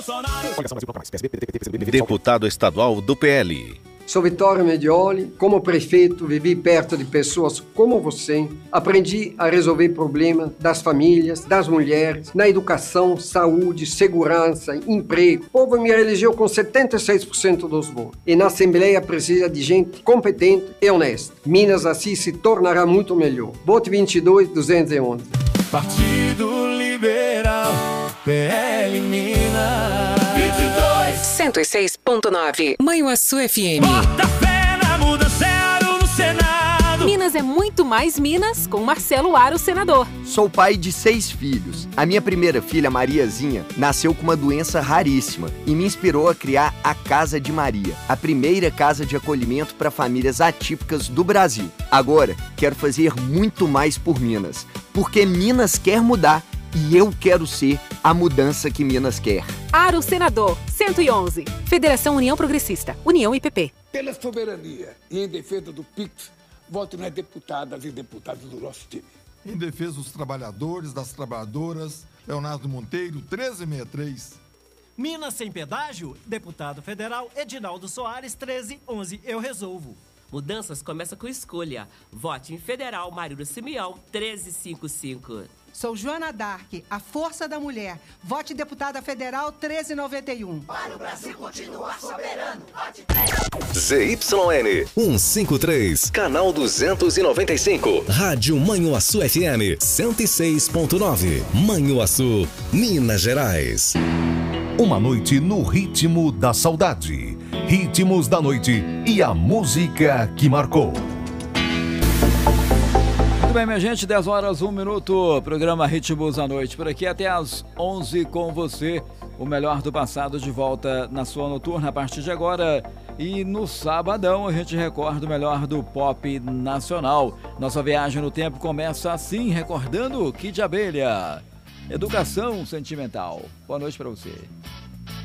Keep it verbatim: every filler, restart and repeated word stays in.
Deputado estadual do P L. Sou Vittorio Medioli. Como prefeito, vivi perto de pessoas como você. Aprendi a resolver problemas das famílias, das mulheres, na educação, saúde, segurança, emprego. O povo me elegeu com setenta e seis por cento dos votos. E na Assembleia precisa de gente competente e honesta. Minas assim se tornará muito melhor. Voto vinte e dois, duzentos e onze. Partido Liberal, P L Minas. vinte e dois. cento e seis ponto nove. Manhuaçu F M. Bota fé na mudança, Aro no Senado. Minas é muito mais Minas com Marcelo Aro, senador. Sou pai de seis filhos. A minha primeira filha, Mariazinha, nasceu com uma doença raríssima e me inspirou a criar a Casa de Maria, a primeira casa de acolhimento para famílias atípicas do Brasil. Agora, quero fazer muito mais por Minas, porque Minas quer mudar e eu quero ser a mudança que Minas quer. Aro, senador, cento e onze. Federação União Progressista, União I P P. Pela soberania e em defesa do P I X, voto nas deputadas e deputados do nosso time. Em defesa dos trabalhadores, das trabalhadoras, Leonardo Monteiro, treze sessenta e três. Minas sem pedágio, deputado federal Edinaldo Soares, treze onze. Eu resolvo. Mudanças começa com escolha. Vote em Federal Marília Simeão, treze cinquenta e cinco. Sou Joana Dark, a força da mulher. Vote deputada federal treze noventa e um. Para o Brasil continuar soberano, vote Z Y N cento e cinquenta e três, canal duzentos e noventa e cinco. Rádio Manhuaçu F M cento e seis ponto nove. Manhuaçu, Minas Gerais. Uma noite no ritmo da saudade. Ritmos da noite e a música que marcou. Muito bem, minha gente, dez horas, um minuto, programa Ritmos da Noite. Por aqui até às onze com você, o melhor do passado de volta na sua noturna a partir de agora. E no sabadão a gente recorda o melhor do pop nacional. Nossa viagem no tempo começa assim, recordando Kid Abelha. Educação sentimental. Boa noite para você.